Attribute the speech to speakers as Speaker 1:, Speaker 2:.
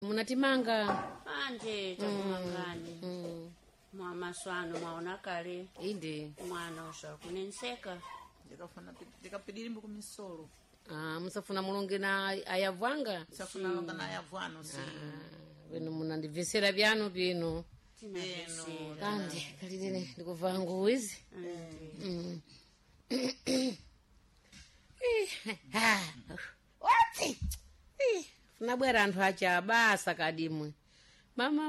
Speaker 1: munatimanga
Speaker 2: anje takumangani mwamaswano mwaona kale
Speaker 1: inde
Speaker 2: mwana ushakunenseka
Speaker 3: ndikapidirimbo kumisolo
Speaker 1: musafuna mulungu na ayavwanga
Speaker 3: safuna longa na yavwano si
Speaker 1: vino munandibvisera vyanu pino
Speaker 2: tinavesera
Speaker 1: kandi kalilene ndikuva nguwizi wati funabwera anthu acha basa kadimwe mama